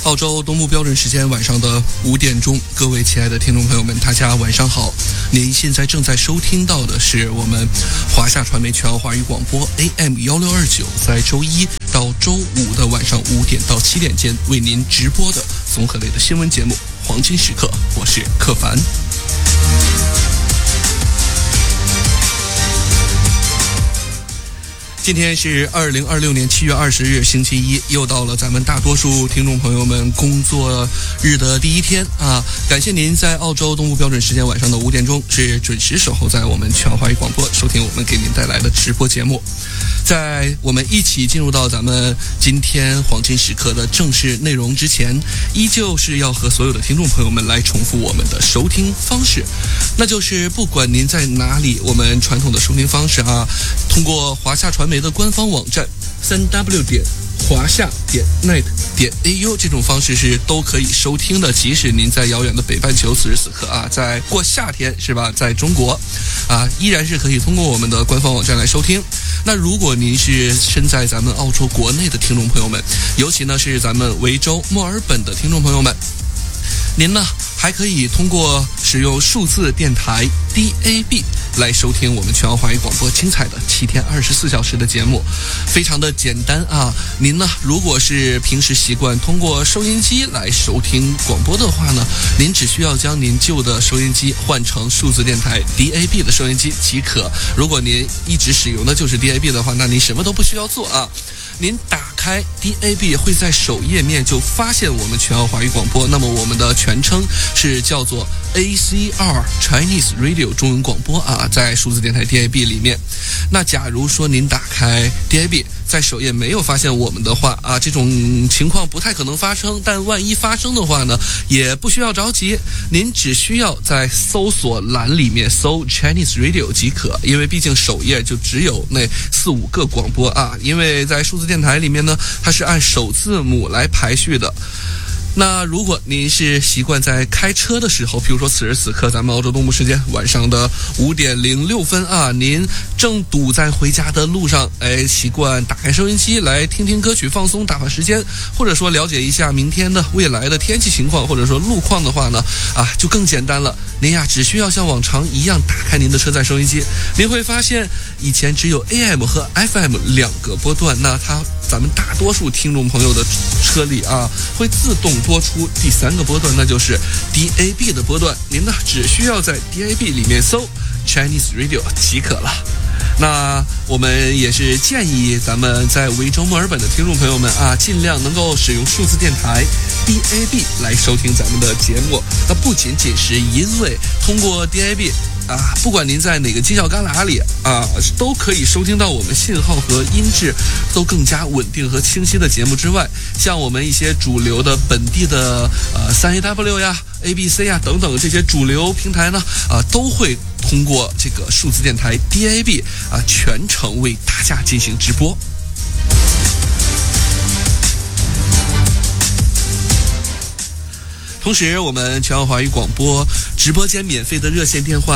澳洲东部标准时间晚上的5点钟，各位亲爱的听众朋友们，大家晚上好。您现在正在收听到的是我们华夏传媒全澳华语广播 AM1629，在周一到周五的晚上5点到7点间为您直播的综合类的新闻节目《黄金时刻》，我是克凡。今天是2026年7月20日星期一，又到了咱们大多数听众朋友们工作日的第一天啊！感谢您在澳洲东部标准时间晚上的5点钟是准时守候在我们全华语广播，收听我们给您带来的直播节目。在我们一起进入到咱们今天黄金时刻的正式内容之前，依旧是要和所有的听众朋友们来重复我们的收听方式，那就是不管您在哪里，我们传统的收听方式啊，通过华夏传媒的官方网站3w.华夏.net.au 这种方式是都可以收听的，即使您在遥远的北半球此时此刻啊，在过夏天是吧，在中国啊，依然是可以通过我们的官方网站来收听。那如果您是身在咱们澳洲国内的听众朋友们，尤其呢是咱们维州墨尔本的听众朋友们，您呢还可以通过使用数字电台 DAB 来收听我们全澳华语广播精彩的7天24小时的节目，非常的简单啊。您呢如果是平时习惯通过收音机来收听广播的话呢，您只需要将您旧的收音机换成数字电台 DAB 的收音机即可。如果您一直使用的就是 DAB 的话，那您什么都不需要做啊。您打开 DAB 会在首页面就发现我们全澳华语广播，那么我们的全称是叫做 ACR Chinese Radio 中文广播啊，在数字电台 DAB 里面。那假如说您打开 DAB 在首页没有发现我们的话啊，这种情况不太可能发生，但万一发生的话呢，也不需要着急，您只需要在搜索栏里面搜 Chinese Radio 即可，因为毕竟首页就只有那4-5个广播啊，因为在数字电台里面呢，它是按首字母来排序的。那如果您是习惯在开车的时候，比如说此时此刻咱们澳洲东部时间晚上的5点06分啊，您正堵在回家的路上，习惯打开收音机来听听歌曲放松打发时间，或者说了解一下明天的未来的天气情况或者说路况的话呢，就更简单了。您呀只需要像往常一样打开您的车载收音机，您会发现以前只有 AM 和 FM 2个波段，那咱们大多数听众朋友的车里啊会自动播出第3个波段，那就是 DAB 的波段。您呢只需要在 DAB 里面搜 Chinese Radio 即可了。那我们也是建议咱们在维州墨尔本的听众朋友们啊，尽量能够使用数字电台 DAB 来收听咱们的节目。那不仅仅是因为通过 DAB不管您在哪个犄角旮旯里都可以收听到我们信号和音质都更加稳定和清晰的节目之外，像我们一些主流的本地的3AW 呀、ABC 呀等等这些主流平台呢都会通过这个数字电台 DAB 全程为大家进行直播。同时我们全澳华语广播直播间免费的热线电话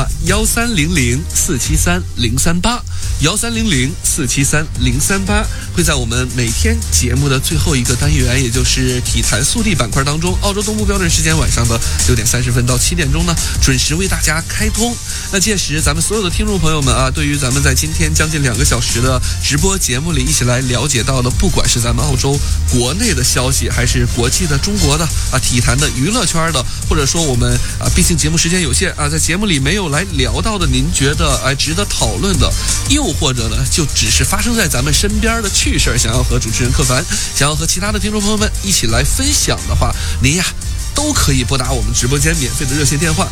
1300-473-038，1300-473-038会在我们每天节目的最后一个单元，也就是体坛速递板块当中，澳洲东部标准时间晚上的6点30分到7点钟呢，准时为大家开通。那届时咱们所有的听众朋友们对于咱们在今天将近2个小时的直播节目里一起来了解到的，不管是咱们澳洲国内的消息，还是国际的中国的体坛的娱乐圈的，或者说我们毕竟节目时间有限在节目里没有来聊到的，您觉得值得讨论的，又或者呢就只是发生在咱们身边的趣事儿，想要和主持人克凡，想要和其他的听众朋友们一起来分享的话，您呀都可以拨打我们直播间免费的热线电话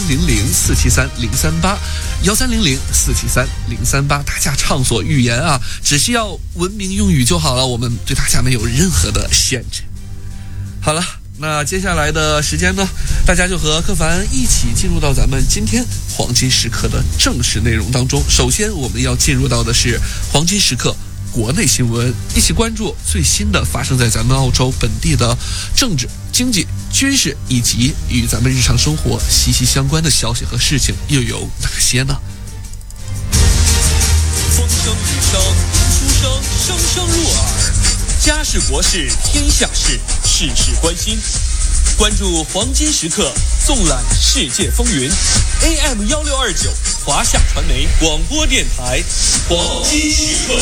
1300-473-038，1300-473-038，大家畅所欲言只需要文明用语就好了，我们对大家没有任何的限制。好了，那接下来的时间呢，大家就和克凡一起进入到咱们今天黄金时刻的正式内容当中。首先我们要进入到的是黄金时刻国内新闻，一起关注最新的发生在咱们澳洲本地的政治、经济、军事以及与咱们日常生活息息相关的消息和事情又有哪些呢？ 风声雨声读书声，声声入耳。 家事国事天下事，事事关心。关注黄金时刻，纵览世界风云。AM1629，华夏传媒广播电台，黄金时刻。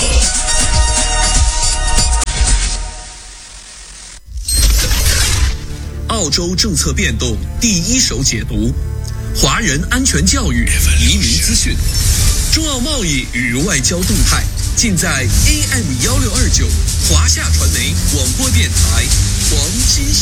澳洲政策变动第一手解读，华人安全教育、移民资讯，中澳贸易与外交动态，尽在AM1629华夏传媒广播电台黄金